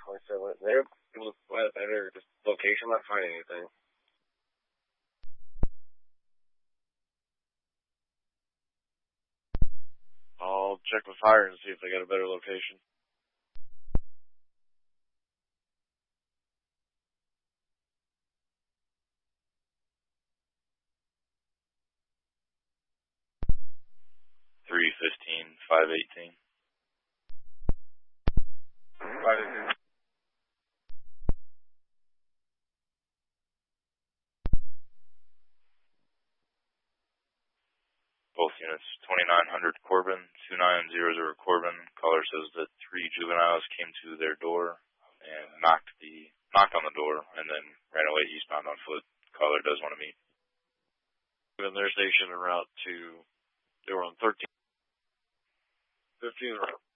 27. They're able to find a better location, not find anything. I'll check with fire and see if they got a better location. $315,518. 518. Both units, 2900 Corbin, 2900 Corbin. Caller says that 3 juveniles came to their door and knocked on the door and then ran away eastbound on foot. Caller does want to meet. In their station en route to, they were on 13. 15 route.